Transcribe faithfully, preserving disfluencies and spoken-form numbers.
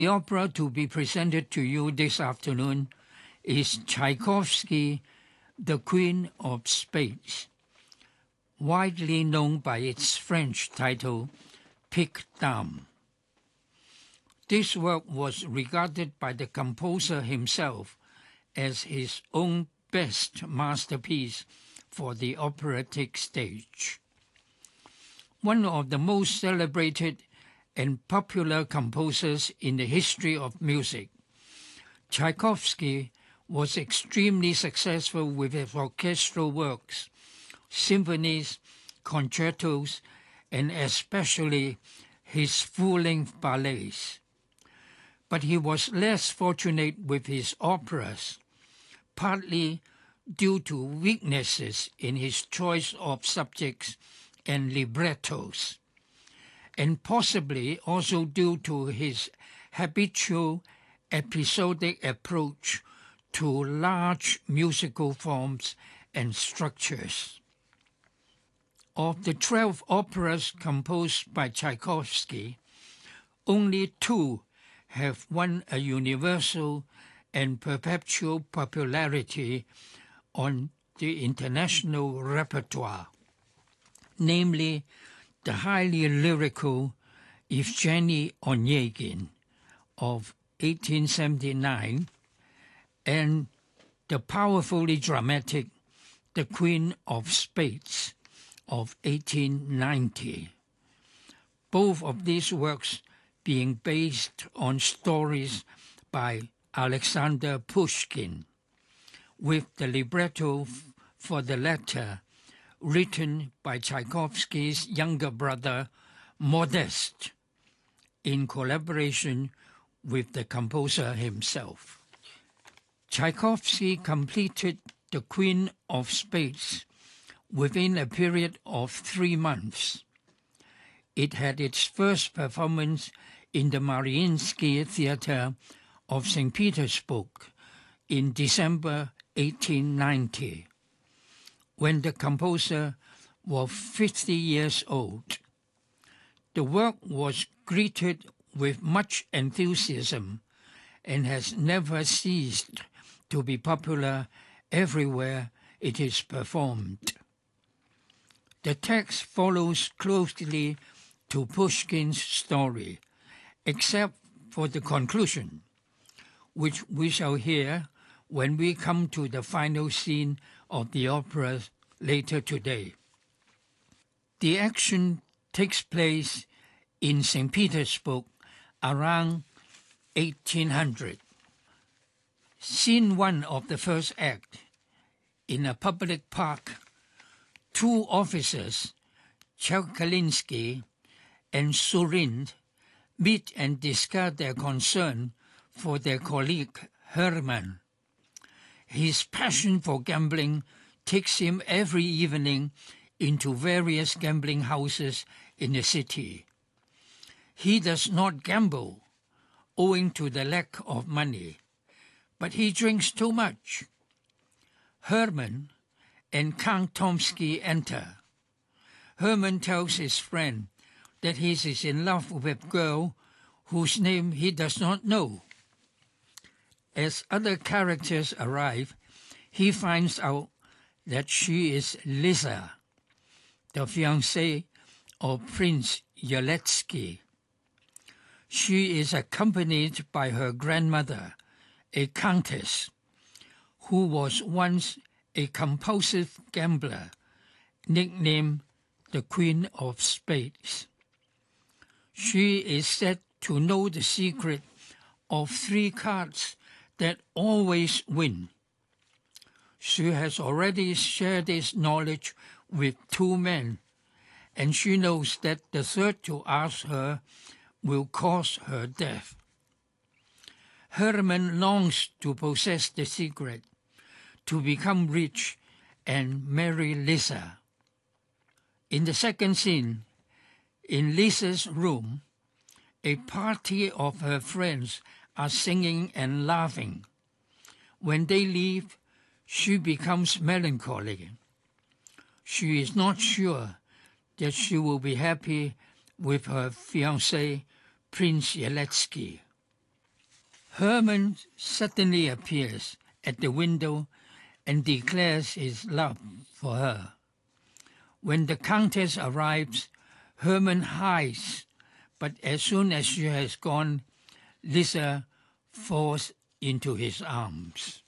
The opera to be presented to you this afternoon is Tchaikovsky, The Queen of Spades, widely known by its French title, Pique Dame. This work was regarded by the composer himself as his own best masterpiece for the operatic stage. One of the most celebrated and popular composers in the history of music, Tchaikovsky was extremely successful with his orchestral works, symphonies, concertos, and especially his full-length ballets. But he was less fortunate with his operas, partly due to weaknesses in his choice of subjects and librettos, and possibly also due to his habitual episodic approach to large musical forms and structures. Of the twelve operas composed by Tchaikovsky, only two have won a universal and perpetual popularity on the international repertoire, namely the highly lyrical Evgeny Onegin of eighteen seventy-nine and the powerfully dramatic The Queen of Spades of eighteen ninety. Both of these works being based on stories by Alexander Pushkin, with the libretto for the latter written by Tchaikovsky's younger brother, Modest, in collaboration with the composer himself. Tchaikovsky completed The Queen of Spades within a period of three months. It had its first performance in the Mariinsky Theatre of Saint Petersburg in December eighteen ninety, when the composer was fifty years old. The work was greeted with much enthusiasm and has never ceased to be popular everywhere it is performed. The text follows closely to Pushkin's story, except for the conclusion, which we shall hear when we come to the final scene of the opera later today. The action takes place in Saint Petersburg around eighteen hundred. Scene one of the first act, in a public park, two officers, Tchaikovsky and Surind, meet and discuss their concern for their colleague Hermann. His passion for gambling takes him every evening into various gambling houses in the city. He does not gamble, owing to the lack of money, but he drinks too much. Hermann and Count Tomsky enter. Hermann tells his friend that he is in love with a girl whose name he does not know. As other characters arrive, he finds out that she is Lisa, the fiancée of Prince Yeletsky. She is accompanied by her grandmother, a countess, who was once a compulsive gambler, nicknamed the Queen of Spades. She is said to know the secret of three cards that always win. She has already shared this knowledge with two men, and she knows that the third to ask her will cause her death. Hermann longs to possess the secret, to become rich and marry Lisa. In the second scene, in Lisa's room, a party of her friends are singing and laughing. When they leave, she becomes melancholy. She is not sure that she will be happy with her fiancé, Prince Yeletsky. Herman suddenly appears at the window and declares his love for her. When the Countess arrives, Herman hides, but as soon as she has gone, Lisa falls into his arms.